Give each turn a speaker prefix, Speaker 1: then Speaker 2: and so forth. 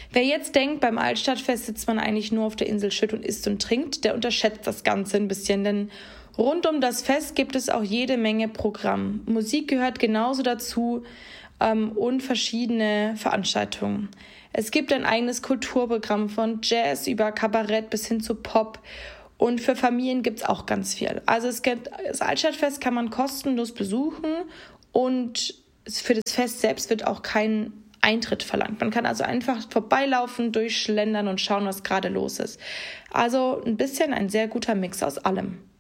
Speaker 1: Wer jetzt denkt, beim Altstadtfest sitzt man eigentlich nur auf der Insel Schütt und isst und trinkt, der unterschätzt das Ganze ein bisschen, denn rund um das Fest gibt es auch jede Menge Programm. Musik gehört genauso dazu und verschiedene Veranstaltungen. Es gibt ein eigenes Kulturprogramm von Jazz über Kabarett bis hin zu Pop. Und für Familien gibt es auch ganz viel. Also das Altstadtfest kann man kostenlos besuchen und für das Fest selbst wird auch kein Eintritt verlangt. Man kann also einfach vorbeilaufen, durchschlendern und schauen, was gerade los ist. Also ein bisschen ein sehr guter Mix aus allem.